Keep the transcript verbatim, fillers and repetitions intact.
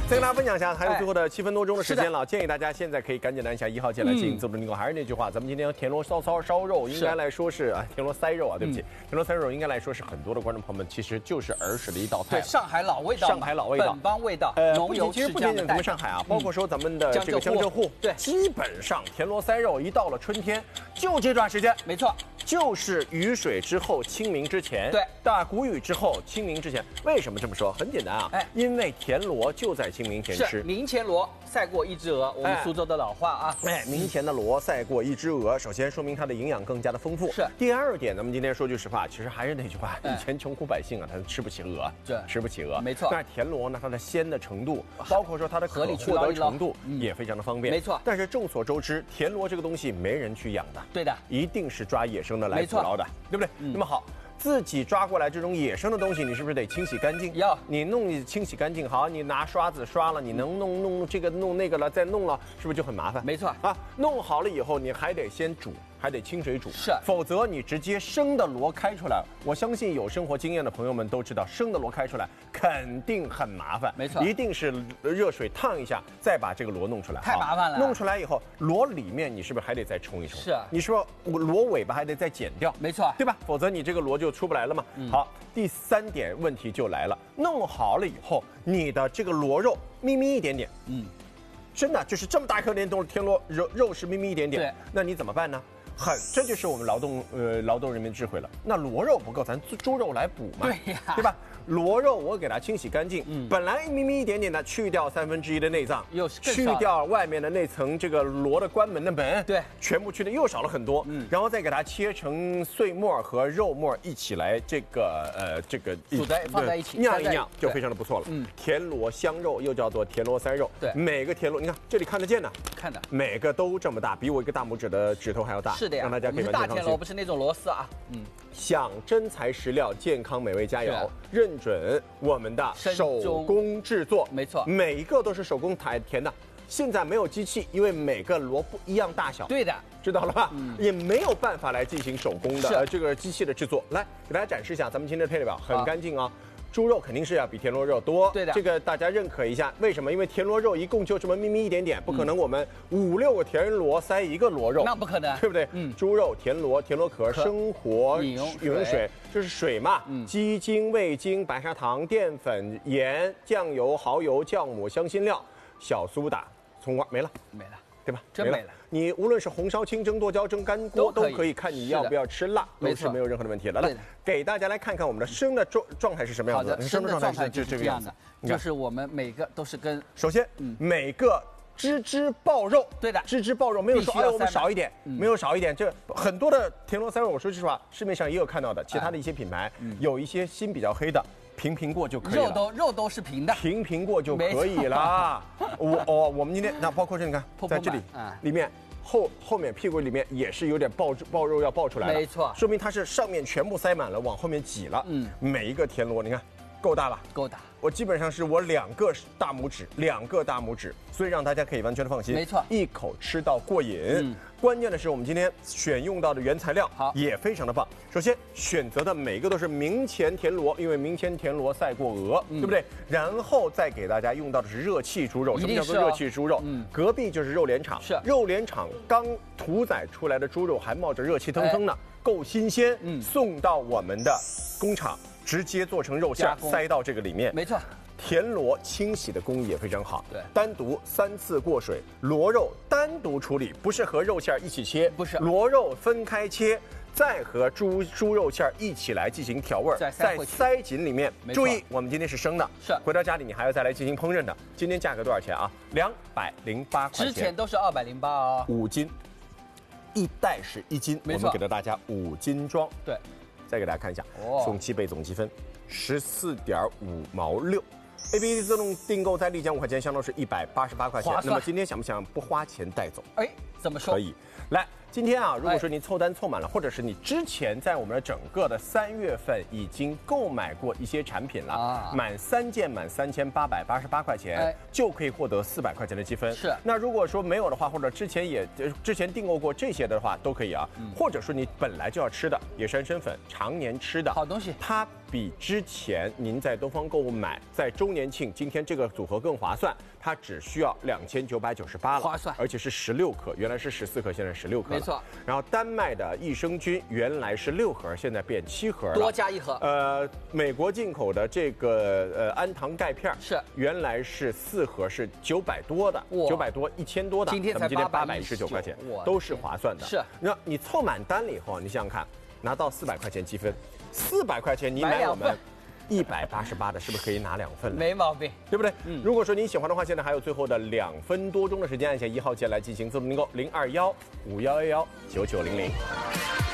再跟大家分享一下，还有最后的七分多钟的时间了，建议大家现在可以赶紧按下一号键来进行自助订购。还是那句话，咱们今天田螺烧烧烧肉，应该来说是啊，田螺塞肉啊，对不起，田螺塞肉应该来说是很多的观众朋友们其实就是儿时的一道菜。 对，上海老味道， 上海老味道， 本帮味道， 呃， 浓油其实不仅仅咱们上海啊，包括说咱们的这个江浙沪， 对， 基本上田螺塞肉一到了春天，就这段时间， 没错。 就是雨水之后，清明之前。 对， 大谷雨之后，清明之前。为什么这么说？很简单啊，哎，因为田螺就在清明前吃。 是明前螺赛过一只鹅，我们苏州的老话啊。 哎，明前的螺赛过一只鹅，首先说明它的营养更加的丰富。 是。 第二点，咱们今天说句实话，其实还是那句话，以前穷苦百姓啊，他吃不起鹅， 对， 吃不起鹅， 没错。 但是田螺呢，它的鲜的程度，包括说它的可获得程度，也非常的方便。 没错。 但是众所周知，田螺这个东西没人去养的， 对的， 一定是抓野生的来捕捞的。 对不对？ 嗯、 那么好，自己抓过来这种野生的东西，你是不是得清洗干净？ 要你弄你清洗干净，好，你拿刷子刷了，你能弄弄这个弄那个了，再弄了，是不是就很麻烦？ 没错啊，弄好了以后，你还得先煮。 还得清水煮， 是， 否则你直接生的螺开出来，我相信有生活经验的朋友们都知道，生的螺开出来肯定很麻烦， 没错， 一定是热水烫一下，再把这个螺弄出来， 太麻烦了。 弄出来以后，螺里面你是不是还得再冲一冲？ 是， 你说螺尾巴还得再剪掉， 没错， 对吧？否则你这个螺就出不来了嘛。嗯、好，第三点问题就来了，弄好了以后，你的这个螺肉咪咪一点点，嗯，真的就是这么大颗连都是田螺肉肉是咪咪一点点， 对， 那你怎么办呢？ 很，这就是我们劳动呃劳动人民智慧了。那螺肉不够，咱猪肉来补嘛， 对呀， 对吧？螺肉我给它清洗干净，嗯，本来咪咪一点点的，去掉三分之一的内脏， 又去掉外面的那层这个螺的关门的门， 对， 全部去掉，又少了很多，嗯，然后再给它切成碎末和肉末一起来这个呃这个煮在放在一起酿一酿，就非常的不错了。 嗯， 田螺香肉又叫做田螺塞肉， 对， 每个田螺你看这里看得见的， 看的， 每个都这么大，比我一个大拇指的指头还要大。 是的呀， 让大家可以完全大田螺不是那种螺丝啊，嗯， 想真材实料、健康美味佳肴，认准我们的手工制作， 没错， 每一个都是手工填填的。现在没有机器，因为每个螺不一样大小， 对的， 知道了吧？嗯，也没有办法来进行手工的呃这个机器的制作。来给大家展示一下，咱们今天的配料表很干净啊。 猪肉肯定是要比田螺肉多， 对的， 这个大家认可一下。为什么？因为田螺肉一共就这么咪咪一点点，不可能我们五六个田螺塞一个螺肉， 那不可能， 对不对？嗯，猪肉、田螺、田螺壳、生活饮用饮用水，就是水嘛，嗯，鸡精、味精、白砂糖、淀粉、盐、酱油、蚝油、酵母、香辛料、小苏打、葱花，没了， 没了。 对吧？ 真没了。 你无论是红烧、清蒸、剁椒、蒸干锅都可以，看你要不要吃辣，都是没有任何的问题。来来，给大家来看看我们的生的状状态是什么样子。 好的，生的状态就是这个样子， 就是我们每个都是跟首先，每个只只爆肉， 对的， 只只爆肉，没有说哎我们少一点，没有少一点。这很多的田螺塞肉，我说句实话，市面上也有看到的，其他的一些品牌有一些心比较黑的。 平平过就可以了， 肉都肉都是平的， 平平过就可以了。我哦，我们今天那包括这你看，在这里里面后后面屁股里面也是有点爆爆肉要爆出来了， 没错， 说明它是上面全部塞满了，往后面挤了。嗯，每一个田螺你看够大吧？ 够大。 我基本上是我两个大拇指，两个大拇指，所以让大家可以完全的放心。 没错， 一口吃到过瘾。嗯，关键的是我们今天选用到的原材料好也非常的棒。首先选择的每个都是明前田螺，因为明前田螺赛过鹅，嗯、对不对？然后再给大家用到的是热气猪肉。什么叫做热气猪肉？嗯，隔壁就是肉联厂， 是肉联厂刚屠宰出来的猪肉还冒着热气腾腾呢，哎、够新鲜。嗯，送到我们的工厂。 直接做成肉馅塞到这个里面， 没错。 田螺清洗的工艺也非常好， 对， 单独三次过水，螺肉单独处理，不是和肉馅一起切， 不是， 螺肉分开切，再和猪猪肉馅一起来进行调味， 在塞紧里面。注意，我们今天是生的， 是回到家里你还要再来进行烹饪的。今天价格多少钱啊？两百零八块钱， 之前都是二百零八哦， 五斤，一袋是一斤，我们给到大家五斤装， 对。 再给大家看一下，哦、送七倍总积分，十四点五毛六 ，A P P 自动订购在丽江五块钱，相当是一百八十八块钱。那么今天想不想不花钱带走？ 哎，怎么说？ 可以，来。 今天啊，如果说您凑单凑满了，或者是你之前在我们的整个的三月份已经购买过一些产品了，啊、满三件满三千八百八十八块钱，哎、就可以获得四百块钱的积分。 是。 那如果说没有的话，或者之前也之前订购过这些的话，都可以啊。嗯、或者说你本来就要吃的野山参粉，常年吃的好东西， 它比之前您在东方购物买在周年庆今天这个组合更划算，它只需要两千九百九十八了， 划算， 而且是十六克，原来是十四克，现在十六克了， 没错。 然后丹麦的益生菌原来是六盒，现在变七盒了， 多加一盒。 呃，美国进口的这个呃氨糖钙片是原来是四盒是九百多的，九百多一千多的， 今天才今天八百一十九块钱，都是划算的。 是， 那你凑满单了以后，你想想看，拿到四百块钱积分，四百块钱你买我们一百八十八的，是不是可以拿两份了？ 没毛病， 对不对？嗯。如果说您喜欢的话，现在还有最后的两分多钟的时间，按下一号键来进行自动订购，零二幺五幺幺幺九九零零。